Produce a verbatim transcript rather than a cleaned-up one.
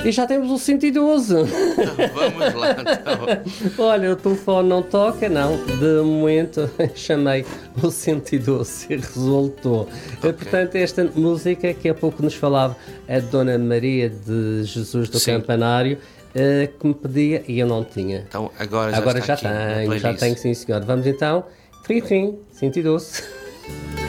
E já temos o cento e doze. Vamos lá, então. Olha, o telefone não toca, não. De momento, chamei o cento e doze e resultou. Okay. Portanto, esta música que há pouco nos falava, a Dona Maria de Jesus do Sim. Campanário, uh, que me pedia e eu não tinha. Então, agora já agora está já aqui tenho, já tenho, sim senhor. Vamos então, trim, trim, cento e doze.